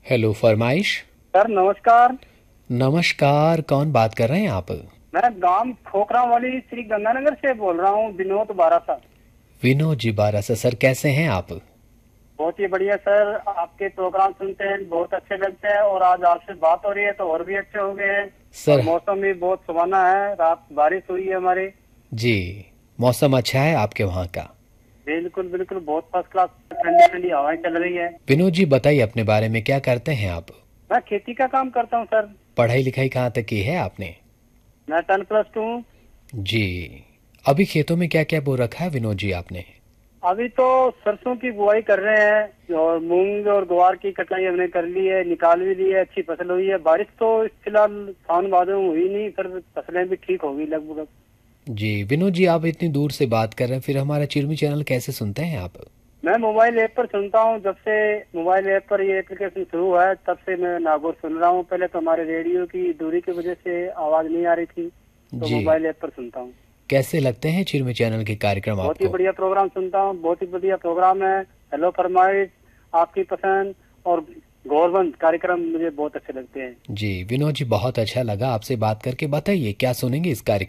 Hello फरमाइश। Sir नमस्कार। नमस्कार, कौन बात कर रहे हैं आप? मैं गांव खोखरा वाली श्री गंगानगर से बोल रहा हूँ, विनोद बारासा। विनोद जी बारासा सर, कैसे हैं आप? बहुत ही बढ़िया सर, आपके प्रोग्राम सुनते हैं बहुत अच्छे लगते हैं, और आज आपसे बात हो रही है तो और भी अच्छे हो गए हैं। और सर मौसम भी बहुत सुहाना है, रात बारिश हुई है हमारी। जी, मौसम अच्छा है आपके वहाँ का? बिल्कुल बिल्कुल, बहुत फर्स्ट क्लास, ठंडी ठंडी हवाएं चल रही है। विनोद जी बताइए अपने बारे में, क्या करते हैं आप? मैं खेती का काम करता हूँ सर। पढ़ाई लिखाई कहाँ तक की है आपने? मैं 10+2 हूँ। जी, अभी खेतों में क्या क्या बो रखा है विनोद जी आपने? अभी तो सरसों की बुआई कर रहे हैं, और मूंग और ग्वार की कटाई हमने कर ली है, निकाल भी ली है, अच्छी फसल हुई है। बारिश तो फिलहाल सावन भादों में हुई नहीं, पर फसलें भी ठीक होगी लगभग। जी विनोद जी, आप इतनी दूर से बात कर रहे हैं, फिर हमारा चिरमी चैनल कैसे सुनते हैं आप? मैं मोबाइल ऐप पर सुनता हूँ, जब से मोबाइल ऐप पर ये एप्लीकेशन शुरू हुआ है तब से मैं नागौर सुन रहा हूँ। पहले तो हमारे रेडियो की दूरी की वजह से आवाज नहीं आ रही थी, तो जी, मोबाइल ऐप पर सुनता हूँ। कैसे लगते हैं चिरमी चैनल के कार्यक्रम बहुत ही आपको? बढ़िया प्रोग्राम सुनता हूँ, बहुत ही बढ़िया प्रोग्राम है। हेलो फरमाइश, आपकी पसंद और गौरवंत कार्यक्रम मुझे बहुत अच्छे लगते हैं। जी विनोद जी, बहुत अच्छा लगा आपसे बात करके। बताइए क्या सुनेंगे इस कार्यक्रम